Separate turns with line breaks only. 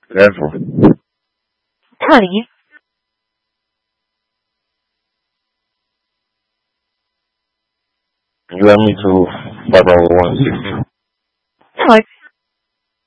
Definitely.
Honey.
You love me too. 501.
Hello.